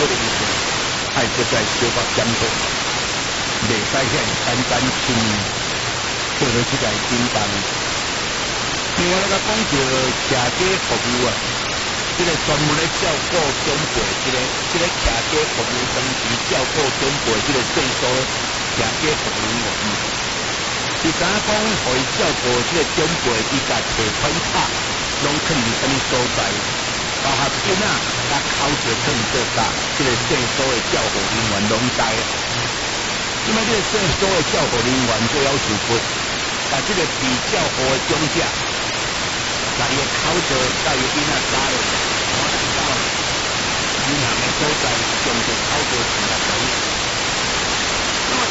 零岁，爱搁再小可检讨，袂使遐简单轻易做到即个叮当。另外，咱讲到社家服务啊，这个专门咧照顾长辈，这个社家服务长期照顾长辈，这个制度社家服务人员，是怎讲？可以照顾这个长辈，伊家提款卡，拢肯定什么所在？包含囡仔，甲口舌可能做啥？这个制度的照顾人员拢知。因为这个制度的照顾人员最要求不，把这个比较好的种价。把伊口舌甲伊囡仔打落，可能到银行的所在，用着口舌传达到